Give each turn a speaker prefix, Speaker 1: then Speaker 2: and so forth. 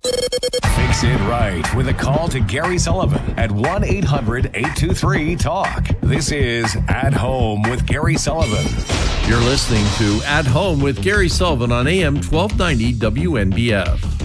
Speaker 1: Fix it right with a call to Gary Sullivan at 1-800-823-TALK. This is At Home with Gary Sullivan.
Speaker 2: You're listening to At Home with Gary Sullivan on AM 1290 WNBF.